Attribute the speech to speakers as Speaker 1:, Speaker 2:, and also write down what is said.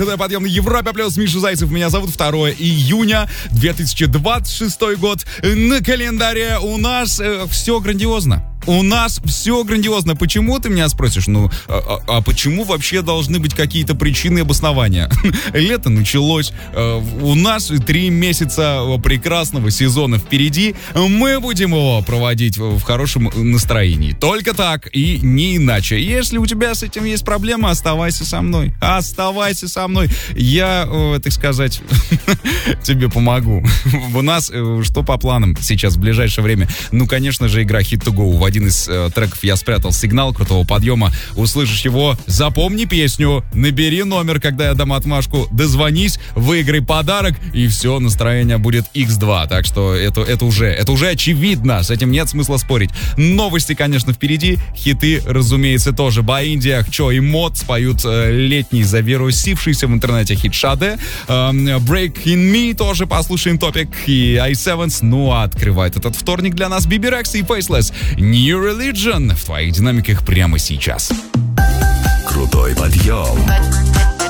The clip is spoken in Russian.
Speaker 1: Это подъем на Европе плюс. Миша Зайцев меня зовут. 2 июня 2026 год. На календаре у нас все грандиозно. У нас все грандиозно. Почему, ты меня спросишь? А почему вообще должны быть какие-то причины и обоснования? Лето началось. У нас 3 месяца прекрасного сезона впереди. Мы будем его проводить в хорошем настроении. Только так и не иначе. Если у тебя с этим есть проблема, оставайся со мной. Оставайся со мной. Я, так сказать, тебе помогу. У нас что по планам сейчас в ближайшее время? Ну, конечно же, игра Hit to Go. В один из треков я спрятал сигнал крутого подъема. Услышишь его, запомни песню, набери номер, когда я дам отмашку, дозвонись, выиграй подарок, и все, настроение будет X2. Так что это уже очевидно, с этим нет смысла спорить. Новости, конечно, впереди, хиты, разумеется, тоже. Баинди, Хчо и Мод споют летний, завирусившийся в интернете хит Шаде. Break in Me тоже послушаем, Топик и i7. Ну а открывает этот вторник для нас Биби Рекс и Faceless. New Religion в твоих динамиках прямо сейчас.
Speaker 2: Крутой подъем.